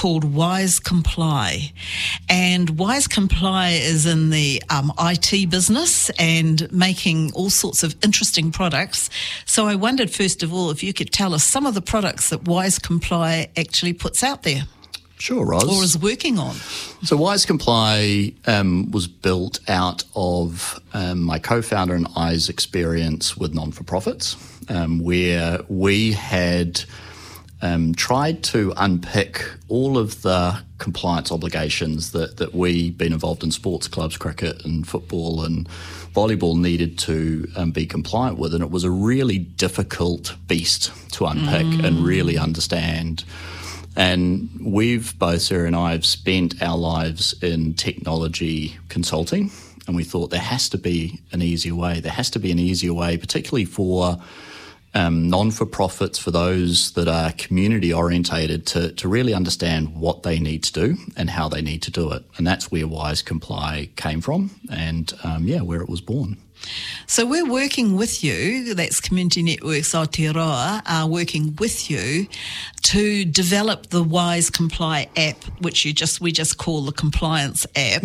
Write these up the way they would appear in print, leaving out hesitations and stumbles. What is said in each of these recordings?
called Wise Comply. And Wise Comply is in the IT business and making all sorts of interesting products. So I wondered, first of all, if you could tell us some of the products that Wise Comply actually puts out there. Sure, Roz. Or is working on. So Wise Comply was built out of my co-founder and I's experience with non-for-profits, where we had tried to unpick all of the compliance obligations that we, being involved in sports clubs, cricket and football and volleyball, needed to be compliant with. And it was a really difficult beast to unpick and really understand. And we've, both Sarah and I, have spent our lives in technology consulting, and we thought there has to be an easier way. There has to be an easier way, particularly for non-for-profits, for those that are community-orientated, to really understand what they need to do and how they need to do it. And that's where Wise Comply came from and, where it was born. So we're working with you, that's Community Networks Aotearoa, are working with you to develop the Wise Comply app, which we just call the compliance app.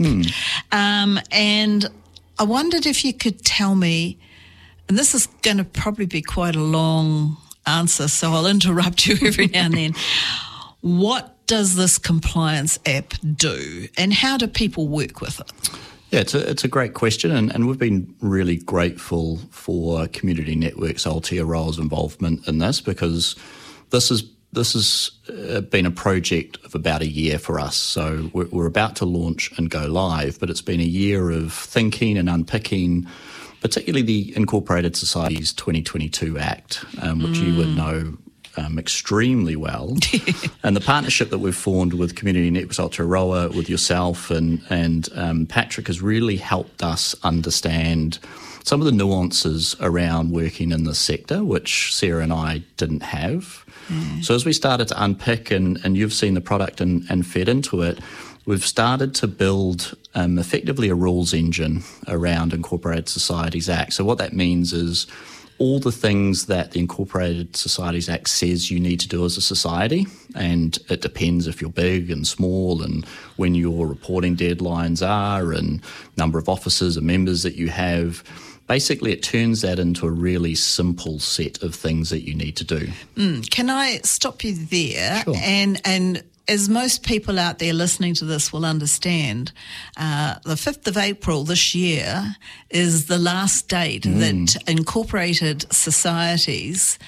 And I wondered if you could tell me, and this is going to probably be quite a long answer, so I'll interrupt you every now and then. What does this compliance app do, and how do people work with it? Yeah, it's a great question, and we've been really grateful for Community Networks Aotearoa's involvement in this, because this has been a project of about a year for us. So we're about to launch and go live, but it's been a year of thinking and unpicking, particularly the Incorporated Societies 2022 Act, which you would know extremely well. And the partnership that we've formed with Community Networks Aotearoa, with yourself and Patrick, has really helped us understand some of the nuances around working in this sector, which Sarah and I didn't have. So as we started to unpick, and you've seen the product and fed into it, we've started to build effectively a rules engine around Incorporated Societies Act. So what that means is all the things that the Incorporated Societies Act says you need to do as a society, and it depends if you're big and small and when your reporting deadlines are and number of officers and members that you have. Basically, it turns that into a really simple set of things that you need to do. Can I stop you there? Sure. And as most people out there listening to this will understand, the 5th of April this year is the last date that incorporated societies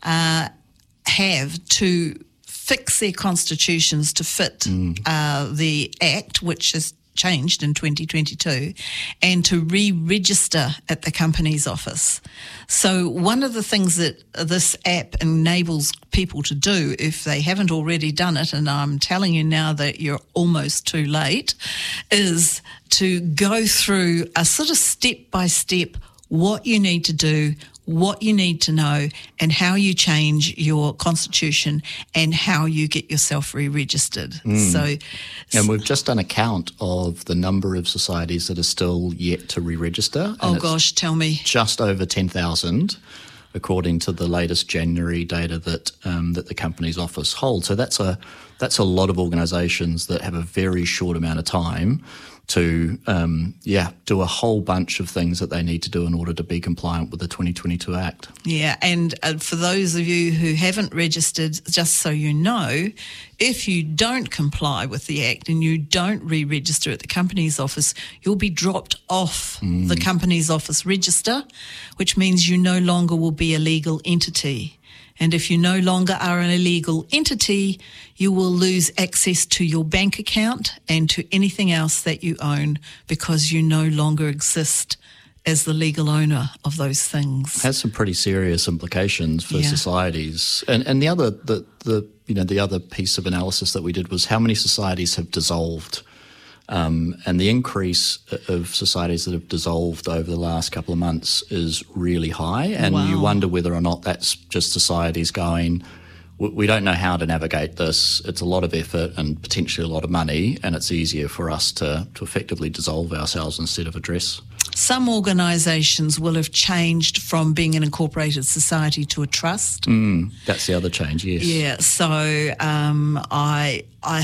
have to fix their constitutions to fit the Act, which is changed in 2022, and to re-register at the Companies Office. So one of the things that this app enables people to do, if they haven't already done it, and I'm telling you now that you're almost too late, is to go through a sort of step-by-step what you need to do, what you need to know, and how you change your constitution and how you get yourself re-registered. And we've just done a count of the number of societies that are still yet to re-register. Oh gosh, tell me. Just over 10,000, according to the latest January data that the Companies Office holds. So that's a lot of organisations that have a very short amount of time to do a whole bunch of things that they need to do in order to be compliant with the 2022 Act. Yeah, and for those of you who haven't registered, just so you know, if you don't comply with the Act and you don't re-register at the Companies Office, you'll be dropped off the Companies Office register, which means you no longer will be a legal entity. And if you no longer are an illegal entity, you will lose access to your bank account and to anything else that you own, because you no longer exist as the legal owner of those things. It has some pretty serious implications for societies. And the other piece of analysis that we did was how many societies have dissolved. And the increase of societies that have dissolved over the last couple of months is really high. And you wonder whether or not that's just societies going, we don't know how to navigate this. It's a lot of effort and potentially a lot of money, and it's easier for us to effectively dissolve ourselves instead of address. Some organisations will have changed from being an incorporated society to a trust. That's the other change, yes. Yeah, so I